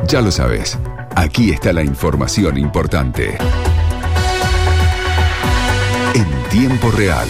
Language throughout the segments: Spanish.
Ya lo sabes, aquí está la información importante. En tiempo real.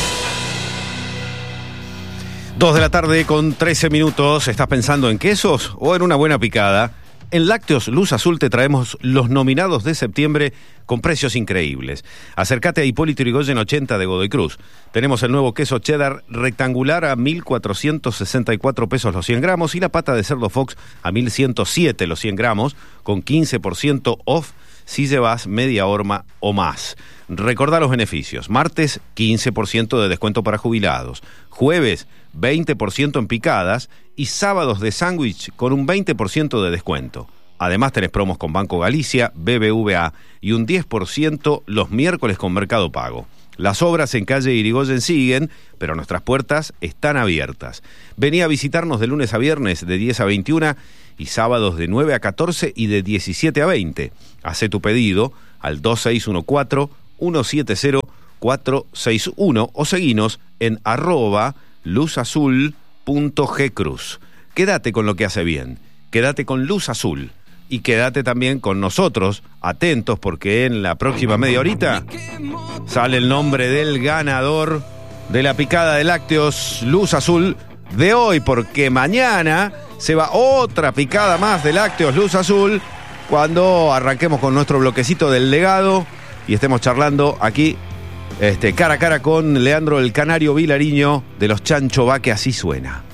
2 de la tarde con 13 minutos. ¿Estás pensando en quesos o en una buena picada? En Lácteos Luz Azul te traemos los nominados de septiembre con precios increíbles. Acércate a Hipólito Yrigoyen 80 de Godoy Cruz. Tenemos el nuevo queso cheddar rectangular a 1.464 pesos los 100 gramos y la pata de cerdo Fox a 1.107 los 100 gramos con 15% off si llevas media horma o más. Recordá los beneficios. Martes, 15% de descuento para jubilados. Jueves, 20% en picadas. Y sábados de sándwich con un 20% de descuento. Además tenés promos con Banco Galicia, BBVA y un 10% los miércoles con Mercado Pago. Las obras en calle Irigoyen siguen, pero nuestras puertas están abiertas. Vení a visitarnos de lunes a viernes de 10 a 21 y sábados de 9 a 14 y de 17 a 20. Hacé tu pedido al 2614-170-461 o seguinos en @luzazul.gcruz. Quédate con lo que hace bien, quédate con Luz Azul y quédate también con nosotros, atentos porque en la próxima media horita sale el nombre del ganador de la picada de Lácteos Luz Azul de hoy, porque mañana se va otra picada más de Lácteos Luz Azul cuando arranquemos con nuestro bloquecito del legado y estemos charlando aquí cara a cara con Leandro el Canario Vilariño de los Chancho Va, que así suena.